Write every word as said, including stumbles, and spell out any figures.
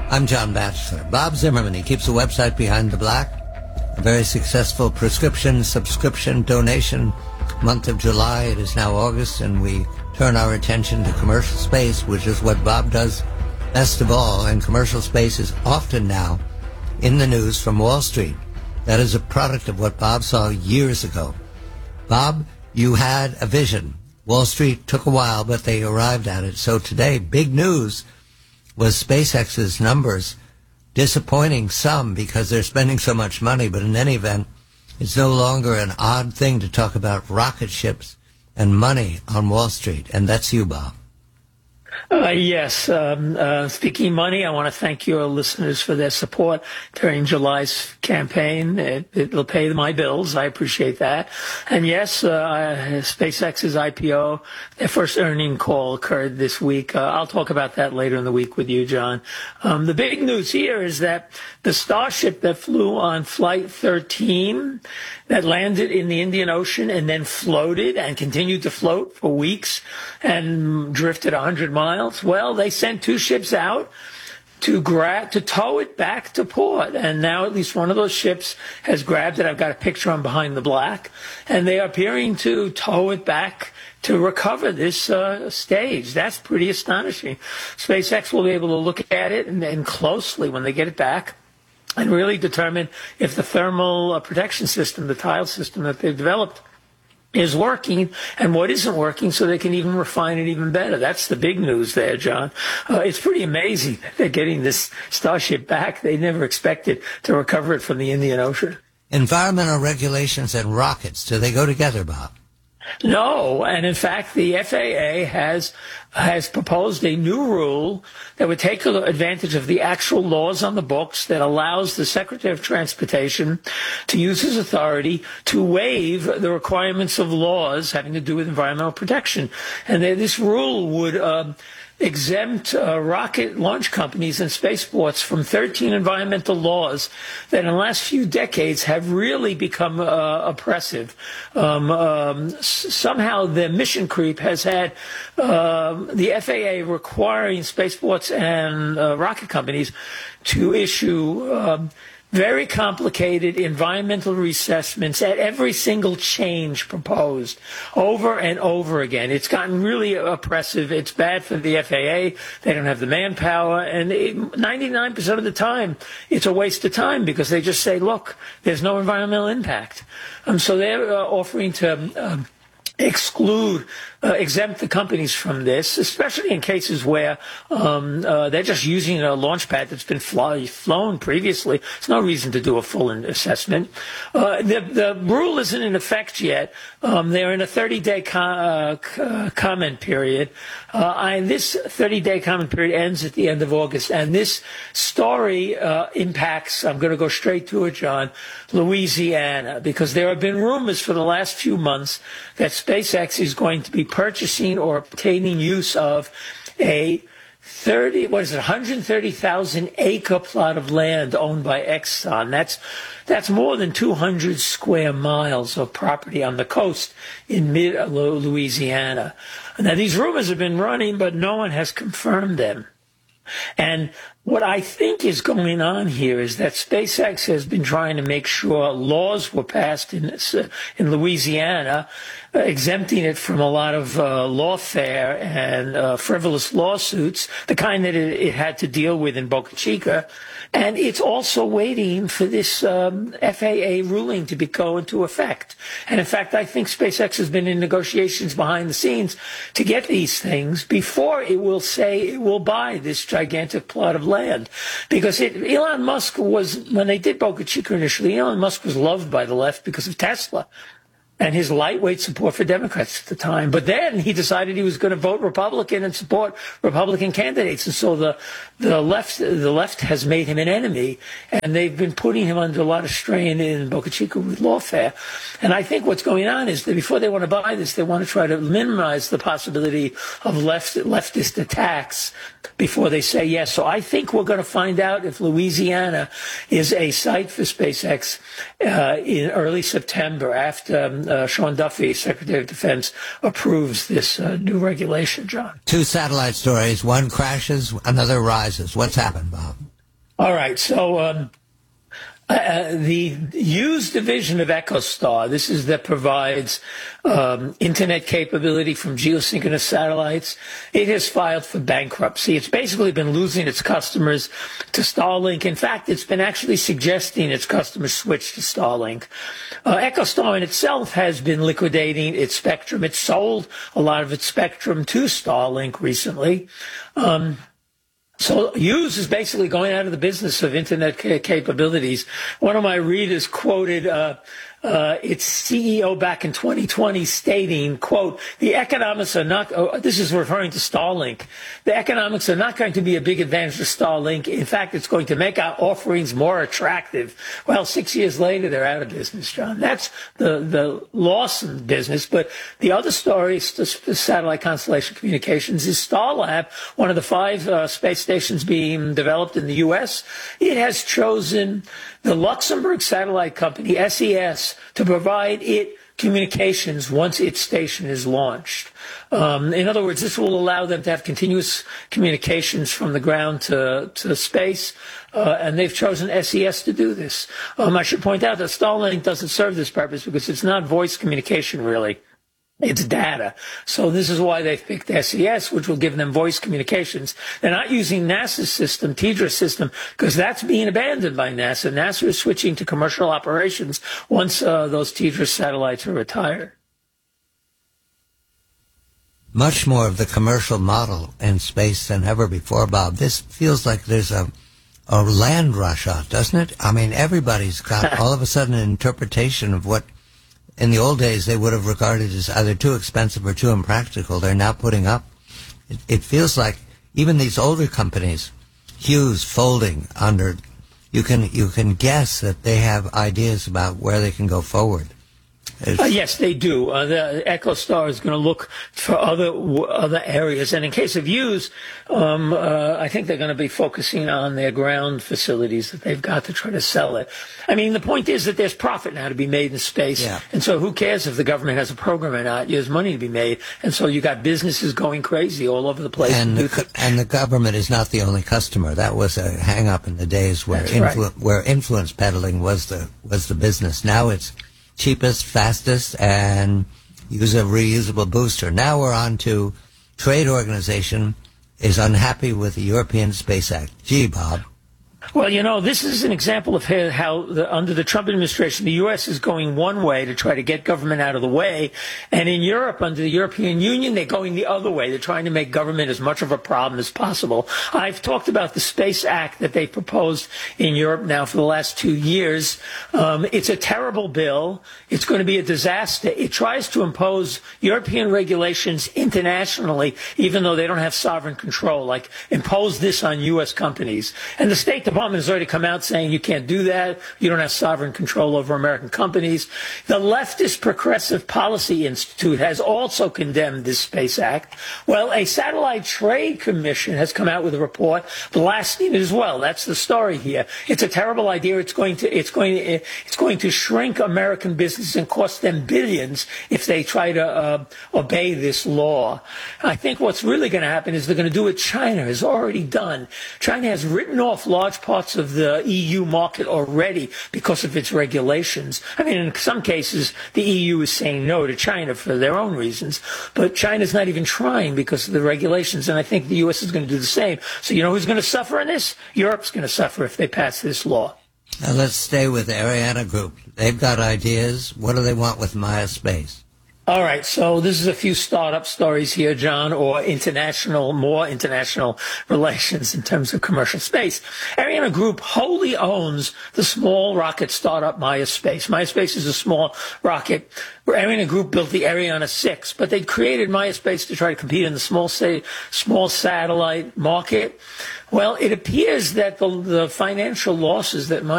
I'm John Batchelor. Bob Zimmerman, he keeps a website Behind the Black, a very successful prescription, subscription, donation month of July. It is now August, and we turn our attention to commercial space, which is what Bob does best of all, and commercial space is often now in the news from Wall Street. That is a product of what Bob saw years ago. Bob, you had a vision. Wall Street took a while, but they arrived at it. So today, big news was SpaceX's numbers, disappointing some because they're spending so much money, but in any event, it's no longer an odd thing to talk about rocket ships and money on Wall Street, and that's you, Bob. Uh, yes. Um, uh, speaking money, I want to thank your listeners for their support during July's campaign. It, it'll pay my bills. I appreciate that. And yes, uh, SpaceX's I P O, their first earning call occurred this week. Uh, I'll talk about that later in the week with you, John. Um, the big news here is that the Starship that flew on Flight thirteen, that landed in the Indian Ocean and then floated and continued to float for weeks and drifted one hundred miles. Well, they sent two ships out to grab, to tow it back to port. And now at least one of those ships has grabbed it. I've got a picture on Behind the Black. And they are appearing to tow it back to recover this uh, stage. That's pretty astonishing. SpaceX will be able to look at it and, and closely when they get it back and really determine if the thermal uh, protection system, the tile system that they've developed, is working and what isn't working, so they can even refine it even better. That's the big news there, John. Uh, it's pretty amazing that they're getting this Starship back. They never expected to recover it from the Indian Ocean. Environmental regulations and rockets, do they go together, Bob? No, and in fact, the F A A has has proposed a new rule that would take advantage of the actual laws on the books that allows the Secretary of Transportation to use his authority to waive the requirements of laws having to do with environmental protection. And this rule would uh, exempt uh, rocket launch companies and spaceports from thirteen environmental laws that in the last few decades have really become uh, oppressive. Um, um, s- somehow the mission creep has had uh, the F A A requiring spaceports and uh, rocket companies to issue um, very complicated environmental reassessments at every single change proposed over and over again. It's gotten really oppressive. It's bad for the F A A. They don't have the manpower. And it, ninety-nine percent of the time, it's a waste of time because they just say, look, there's no environmental impact. Um, so they're uh, offering to um, exclude, uh, exempt the companies from this, especially in cases where um, uh, they're just using a launch pad that's been fly, flown previously. There's no reason to do a full assessment. Uh, the, the rule isn't in effect yet. Um, they're in a thirty-day co- uh, c- comment period. Uh, and this thirty-day comment period ends at the end of August. And this story uh, impacts, I'm going to go straight to it, John, Louisiana, because there have been rumors for the last few months that SpaceX is going to be purchasing or obtaining use of a thirty, what is it, one hundred thirty thousand acre plot of land owned by Exxon. That's that's more than two hundred square miles of property on the coast in mid-Louisiana. Now, these rumors have been running, but no one has confirmed them. And what I think is going on here is that SpaceX has been trying to make sure laws were passed in in Louisiana, uh, exempting it from a lot of uh, lawfare and uh, frivolous lawsuits, the kind that it, it had to deal with in Boca Chica. And it's also waiting for this um, F A A ruling to be, go into effect. And in fact, I think SpaceX has been in negotiations behind the scenes to get these things before it will say it will buy this gigantic plot of land. Because it, Elon Musk was, when they did Boca Chica initially, Elon Musk was loved by the left because of Tesla and his lightweight support for Democrats at the time. But then he decided he was going to vote Republican and support Republican candidates. And so the the left the left has made him an enemy, and they've been putting him under a lot of strain in Boca Chica with lawfare. And I think what's going on is that before they want to buy this, they want to try to minimize the possibility of left leftist attacks before they say yes. So I think we're going to find out if Louisiana is a site for SpaceX uh, in early September after um, uh, Sean Duffy, Secretary of Defense, approves this uh, new regulation, John. Two satellite stories. One crashes, another rises. What's happened, Bob? All right. So um, uh, the Hughes division of EchoStar, this is that provides um, internet capability from geosynchronous satellites. It has filed for bankruptcy. It's basically been losing its customers to Starlink. In fact, it's been actually suggesting its customers switch to Starlink. Uh, EchoStar in itself has been liquidating its spectrum. It sold a lot of its spectrum to Starlink recently. Um, So Hughes is basically going out of the business of internet ca- capabilities. One of my readers quoted uh, uh, its C E O back in twenty twenty stating, quote, the economics are not, oh, this is referring to Starlink, the economics are not going to be a big advantage to Starlink. In fact, it's going to make our offerings more attractive. Well, six years later, they're out of business, John. That's the, the loss in business. But the other story, the satellite constellation communications, is Starlab, one of the five uh, space stations being developed in the U S. It has chosen the Luxembourg satellite company, S E S, to provide it communications once its station is launched. Um, in other words, this will allow them to have continuous communications from the ground to, to space, uh, and they've chosen S E S to do this. Um, I should point out that Starlink doesn't serve this purpose because it's not voice communication, really. It's data. So this is why they've picked S E S, which will give them voice communications. They're not using NASA's system, TDRS system, because that's being abandoned by NASA. NASA is switching to commercial operations once uh, those TDRS satellites are retired. Much more of the commercial model in space than ever before, Bob. This feels like there's a, a land rush on, doesn't it? I mean, everybody's got all of a sudden an interpretation of what in the old days they would have regarded as either too expensive or too impractical. They're now putting up. It, it feels like even these older companies, Hughes folding under, you can you can guess that they have ideas about where they can go forward. Uh, yes, they do. Uh, the EchoStar is going to look for other other areas, and in case of Hughes, um, uh, I think they're going to be focusing on their ground facilities that they've got to try to sell it. I mean, the point is that there's profit now to be made in space, yeah. And so who cares if the government has a program or not? There's money to be made, and so you got businesses going crazy all over the place. And the, and the government is not the only customer. That was a hang-up in the days where influ- right. where influence peddling was the was the business. Now it's cheapest, fastest, and use a reusable booster. Now we're on to trade organization is unhappy with the European Space Act. Gee, Bob. Well, you know, this is an example of how the, under the Trump administration, the U S is going one way to try to get government out of the way. And in Europe, under the European Union, they're going the other way. They're trying to make government as much of a problem as possible. I've talked about the Space Act that they proposed in Europe now for the last two years. Um, it's a terrible bill. It's going to be a disaster. It tries to impose European regulations internationally, even though they don't have sovereign control, like impose this on U S companies. And the State Department has already come out saying you can't do that. You don't have sovereign control over American companies. The leftist Progressive Policy Institute has also condemned this Space Act. Well, a Satellite Trade Commission has come out with a report blasting it as well. That's the story here. It's a terrible idea. It's going to it's going to, it's going to shrink American business and cost them billions if they try to uh, obey this law. I think what's really going to happen is they're going to do what China has already done. China has written off large parts of the E U market already because of its regulations. I mean, in some cases, the E U is saying no to China for their own reasons, but China's not even trying because of the regulations, and I think the U S is going to do the same. So you know who's going to suffer in this? Europe's going to suffer if they pass this law. Now let's stay with Ariana Group. They've got ideas. What do they want with Maya Space? All right, so this is a few startup stories here, John, or international, more international relations in terms of commercial space. Ariana Group wholly owns the small rocket startup Maya Space. Maya Space is a small rocket. Ariana Group built the Ariana six, but they created Maya Space to try to compete in the small, sa- small satellite market. Well, it appears that the, the financial losses that Maya